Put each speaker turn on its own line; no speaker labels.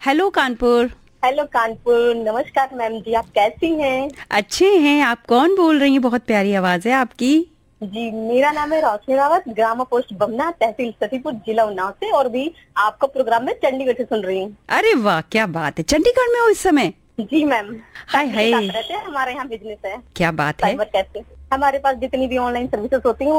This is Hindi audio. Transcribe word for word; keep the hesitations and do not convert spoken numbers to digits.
हेलो कानपुर।
हेलो कानपुर, नमस्कार मैम जी, आप कैसी हैं?
अच्छे हैं। आप कौन बोल रही हैं? बहुत प्यारी आवाज है आपकी।
जी, मेरा नाम है रोशनी रावत, ग्राम पोस्ट बमना, तहसील सतीपुर, जिला उन्नाव से, और भी आपका प्रोग्राम मैं चंडीगढ़ से सुन रही हूँ।
अरे वाह, क्या बात है। चंडीगढ़ में हो इस समय?
जी मैम,
हाय हाय,
रहते हैं, हमारे यहाँ बिजनेस है
क्या बात है।
Cyber cafe. हमारे पास जितनी भी ऑनलाइन सर्विसेज होती हैं